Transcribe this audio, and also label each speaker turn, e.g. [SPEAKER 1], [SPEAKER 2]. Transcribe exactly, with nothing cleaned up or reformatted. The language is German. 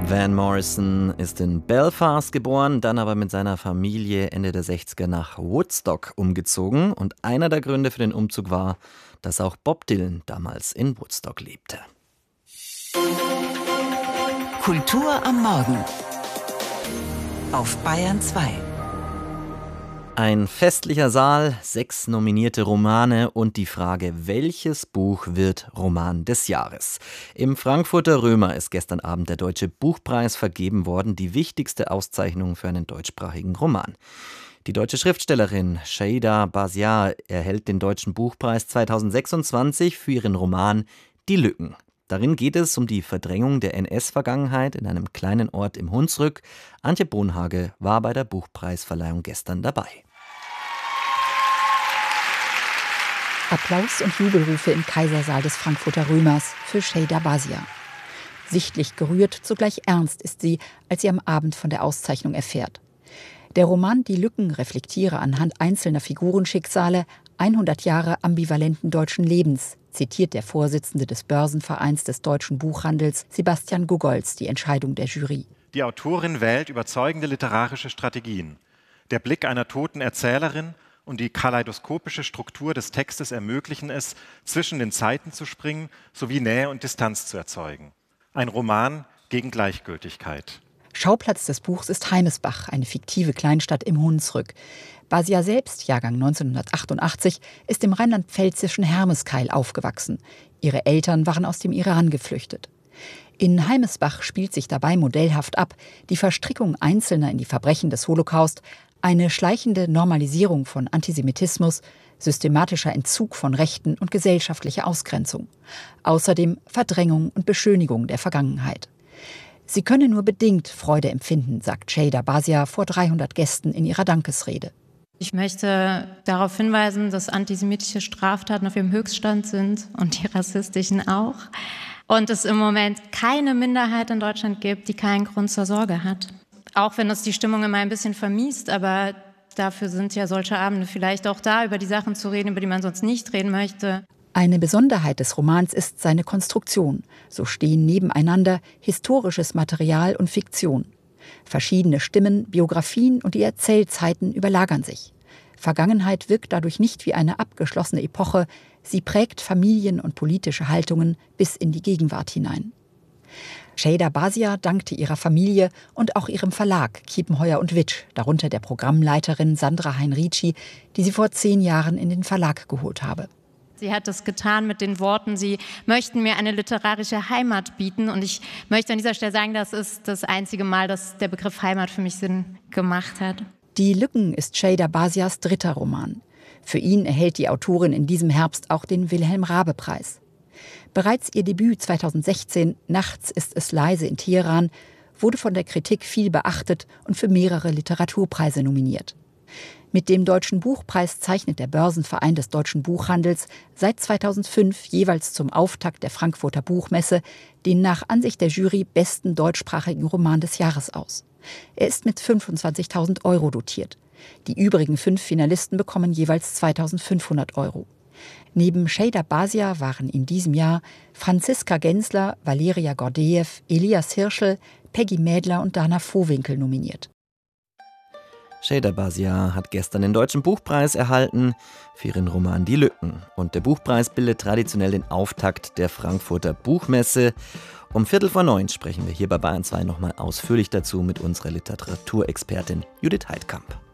[SPEAKER 1] Van Morrison ist in Belfast geboren, dann aber mit seiner Familie Ende der sechziger nach Woodstock umgezogen. Und einer der Gründe für den Umzug war, dass auch Bob Dylan damals in Woodstock lebte.
[SPEAKER 2] Kultur am Morgen auf Bayern zwei.
[SPEAKER 1] Ein festlicher Saal, sechs nominierte Romane und die Frage, welches Buch wird Roman des Jahres? Im Frankfurter Römer ist gestern Abend der Deutsche Buchpreis vergeben worden, die wichtigste Auszeichnung für einen deutschsprachigen Roman. Die deutsche Schriftstellerin Şeyda Bazia erhält den Deutschen Buchpreis zweitausendsechsundzwanzig für ihren Roman Die Lücken. Darin geht es um die Verdrängung der N S-Vergangenheit in einem kleinen Ort im Hunsrück. Antje Bonhage war bei der Buchpreisverleihung gestern dabei.
[SPEAKER 3] Applaus und Jubelrufe im Kaisersaal des Frankfurter Römers für Şeyda Bazia. Sichtlich gerührt, zugleich ernst ist sie, als sie am Abend von der Auszeichnung erfährt. Der Roman Die Lücken reflektiere anhand einzelner Figurenschicksale hundert Jahre ambivalenten deutschen Lebens, zitiert der Vorsitzende des Börsenvereins des deutschen Buchhandels, Sebastian Gogolz, die Entscheidung der Jury.
[SPEAKER 4] Die Autorin wählt überzeugende literarische Strategien. Der Blick einer toten Erzählerin und die kaleidoskopische Struktur des Textes ermöglichen es, zwischen den Zeiten zu springen, sowie Nähe und Distanz zu erzeugen. Ein Roman gegen Gleichgültigkeit.
[SPEAKER 3] Schauplatz des Buchs ist Heimesbach, eine fiktive Kleinstadt im Hunsrück. Bazia selbst, Jahrgang neunzehnhundertachtundachtzig, ist im rheinland-pfälzischen Hermeskeil aufgewachsen. Ihre Eltern waren aus dem Iran geflüchtet. In Heimesbach spielt sich dabei modellhaft ab die Verstrickung Einzelner in die Verbrechen des Holocaust, eine schleichende Normalisierung von Antisemitismus, systematischer Entzug von Rechten und gesellschaftliche Ausgrenzung. Außerdem Verdrängung und Beschönigung der Vergangenheit. Sie könne nur bedingt Freude empfinden, sagt Şeyda Bazia vor dreihundert Gästen in ihrer Dankesrede.
[SPEAKER 5] Ich möchte darauf hinweisen, dass antisemitische Straftaten auf ihrem Höchststand sind und die rassistischen auch. Und es im Moment keine Minderheit in Deutschland gibt, die keinen Grund zur Sorge hat. Auch wenn das die Stimmung immer ein bisschen vermiest, aber dafür sind ja solche Abende vielleicht auch da, über die Sachen zu reden, über die man sonst nicht reden möchte.
[SPEAKER 3] Eine Besonderheit des Romans ist seine Konstruktion. So stehen nebeneinander historisches Material und Fiktion. Verschiedene Stimmen, Biografien und die Erzählzeiten überlagern sich. Vergangenheit wirkt dadurch nicht wie eine abgeschlossene Epoche, sie prägt Familien und politische Haltungen bis in die Gegenwart hinein. Şeyda Bazia dankte ihrer Familie und auch ihrem Verlag Kiepenheuer und Witsch, darunter der Programmleiterin Sandra Heinrici, die sie vor zehn Jahren in den Verlag geholt habe.
[SPEAKER 5] Sie hat es getan mit den Worten, sie möchten mir eine literarische Heimat bieten. Und ich möchte an dieser Stelle sagen, das ist das einzige Mal, dass der Begriff Heimat für mich Sinn gemacht hat.
[SPEAKER 3] Die Lücken ist Şeyda Bazias dritter Roman. Für ihn erhält die Autorin in diesem Herbst auch den Wilhelm-Raabe-Preis. Bereits ihr Debüt zweitausendsechzehn, Nachts ist es leise in Teheran, wurde von der Kritik viel beachtet und für mehrere Literaturpreise nominiert. Mit dem Deutschen Buchpreis zeichnet der Börsenverein des deutschen Buchhandels seit zweitausendfünf jeweils zum Auftakt der Frankfurter Buchmesse den nach Ansicht der Jury besten deutschsprachigen Roman des Jahres aus. Er ist mit fünfundzwanzigtausend Euro dotiert. Die übrigen fünf Finalisten bekommen jeweils zweitausendfünfhundert Euro. Neben Şeyda Bazia waren in diesem Jahr Franziska Gensler, Valeria Gordejew, Elias Hirschel, Peggy Mädler und Dana Vohwinkel nominiert.
[SPEAKER 1] Şeyda Bazia hat gestern den Deutschen Buchpreis erhalten für ihren Roman Die Lücken. Und der Buchpreis bildet traditionell den Auftakt der Frankfurter Buchmesse. Um Viertel vor neun sprechen wir hier bei Bayern zwei nochmal ausführlich dazu mit unserer Literaturexpertin Judith Heidkamp.